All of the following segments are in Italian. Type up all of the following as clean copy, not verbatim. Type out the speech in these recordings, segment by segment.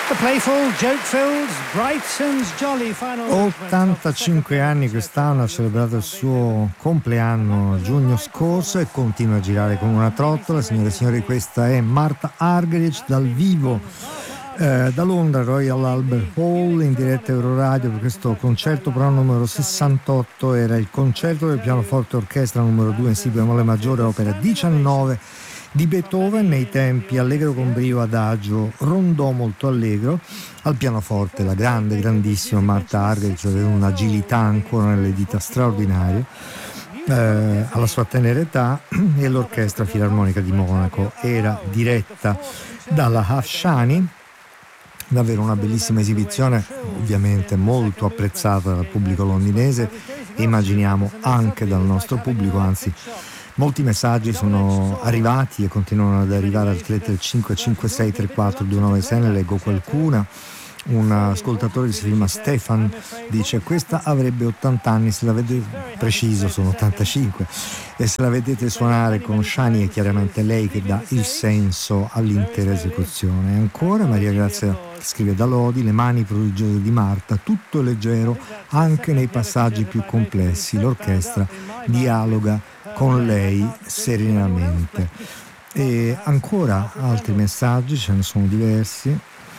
The playful, joke-filled, bright and jolly final 85 anni quest'anno, ha celebrato il suo compleanno giugno scorso e continua a girare come una trottola. Signore e signori, questa è Martha Argerich dal vivo da Londra, Royal Albert Hall, in diretta Euroradio per questo concerto però numero 68. Era il concerto del pianoforte orchestra numero 2 in si bemolle maggiore, opera 19 di Beethoven, nei tempi allegro con brio, adagio, rondò molto allegro. Al pianoforte la grandissima Martha Argerich aveva un'agilità ancora nelle dita straordinarie alla sua tenera età, e l'orchestra filarmonica di Monaco era diretta dalla Hafshani. Davvero una bellissima esibizione, ovviamente molto apprezzata dal pubblico londinese e immaginiamo anche dal nostro pubblico, anzi molti messaggi sono arrivati e continuano ad arrivare al 33556342996. Ne leggo qualcuna. Un ascoltatore che si chiama Stefan dice: questa avrebbe 80 anni, se la vedete, preciso sono 85, e se la vedete suonare con Shani è chiaramente lei che dà il senso all'intera esecuzione. E ancora Maria Grazia scrive da Lodi: le mani prodigiose di Martha, tutto leggero anche nei passaggi più complessi, l'orchestra dialoga con lei serenamente. E ancora altri messaggi, ce ne sono diversi.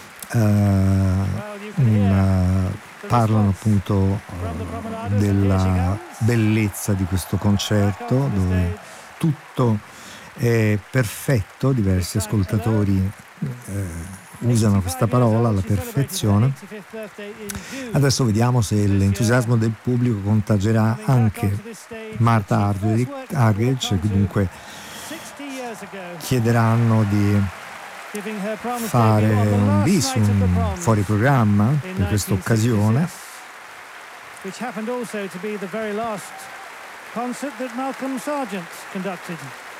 Parlano appunto della bellezza di questo concerto dove tutto è perfetto. Diversi ascoltatori usano questa parola, la perfezione. Adesso vediamo se l'entusiasmo del pubblico contagerà anche Martha Argerich, dunque chiederanno di fare un bis, un fuori programma per questa occasione. Which happened also to be the very last concert that Malcolm Sargent conducted.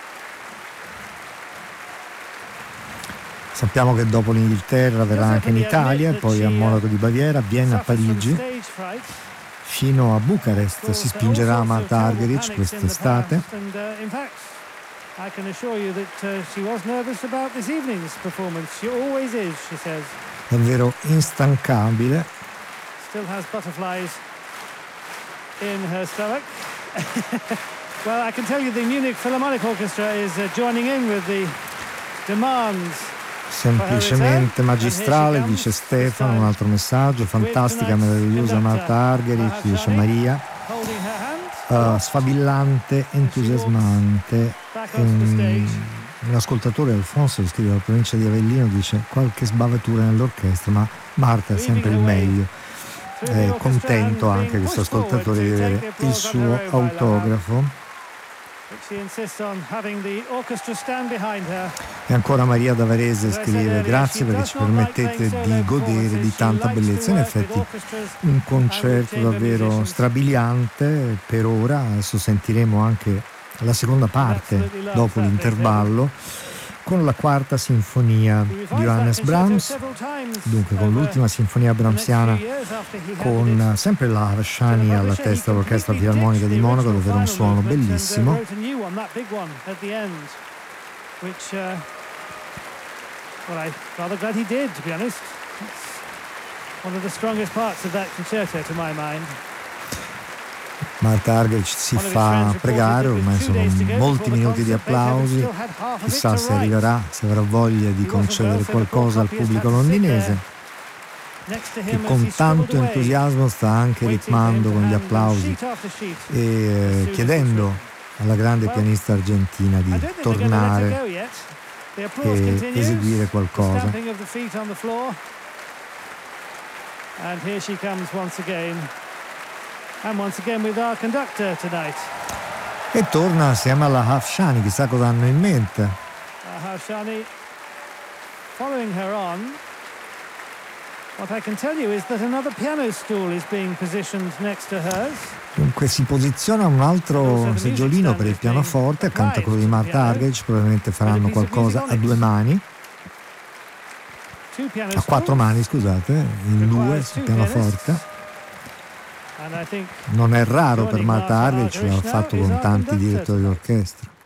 Sappiamo che dopo l'Inghilterra verrà anche in Italia, poi a Monaco di Baviera, a Vienna, a Parigi, fino a Bucarest si spingerà Martha Argerich quest'estate. I can assure you that she was nervous about this evening's performance. She always is, she says. Davvero instancabile. Still has butterflies in her stomach. Well, I can tell you the Munich Philharmonic Orchestra is joining in with the demands. Semplicemente magistrale, dice Stefano. Un altro messaggio: fantastica, meravigliosa Martha Argerich, dice Maria. Sfavillante, entusiasmante. Un ascoltatore, Alfonso, che scrive dalla provincia di Avellino, dice: qualche sbavatura nell'orchestra, ma Martha è sempre il meglio. È contento anche questo ascoltatore di avere il suo autografo. E ancora Maria da Varese scrive: grazie perché ci permettete di godere di tanta bellezza. In effetti un concerto davvero strabiliante per ora. Adesso sentiremo anche la seconda parte dopo l'intervallo con la quarta sinfonia di Johannes Brahms, dunque con l'ultima sinfonia brahmsiana, con sempre la Hafshani alla testa dell'orchestra filarmonica di Monaco, davvero un suono bellissimo. Martha Argerich si fa pregare, ormai sono molti minuti di applausi, chissà se arriverà, se avrà voglia di concedere qualcosa al pubblico londinese, che con tanto entusiasmo sta anche ritmando con gli applausi e chiedendo alla grande pianista argentina di tornare e eseguire qualcosa. And here she comes once again. And once again with our conductor tonight. E torna assieme alla Hafshani, chissà cosa hanno in mente. Hafshani following her on. What I can tell you is that another piano stool is being positioned next to hers. Dunque si posiziona un altro seggiolino per il pianoforte accanto a quello di Martha Argerich. Probabilmente faranno qualcosa a due mani, a quattro mani, scusate, in due sul pianoforte. Non è raro per Martha Argerich, l'ha fatto con tanti direttori d'orchestra.